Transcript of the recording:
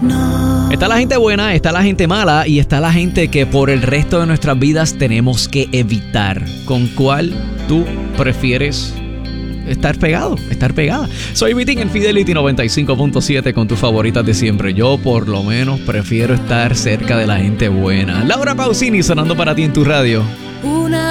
Está la gente buena, está la gente mala y está la gente que por el resto de nuestras vidas tenemos que evitar. ¿Con cuál tú prefieres estar pegado, estar pegada? Soy Vitín en Fidelity 95.7 con tus favoritas de siempre. Yo por lo menos prefiero estar cerca de la gente buena. Laura Pausini sonando para ti en tu radio.